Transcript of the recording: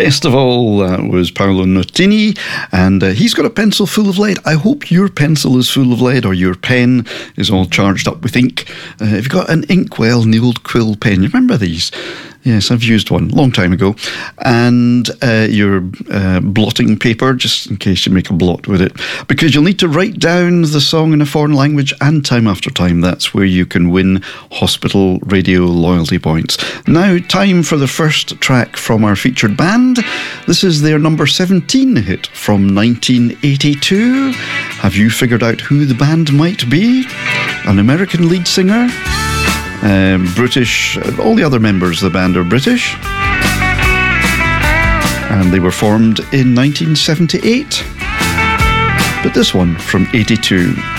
Festival. That was Paolo Nutini, and he's got a pencil full of lead. I hope your pencil is full of lead, or your pen is all charged up with ink. If you've got an Inkwell, the old quill pen, you remember these? Yes, I've used one a long time ago. And your blotting paper, just in case you make a blot with it. Because you'll need to write down the song in a foreign language, and time after time, that's where you can win Hospital Radio loyalty points. Now, time for the first track from our featured band. This is their number 17 hit from 1982. Have you figured out who the band might be? An American lead singer? British, all the other members of the band are British, and they were formed in 1978, but this one from 82.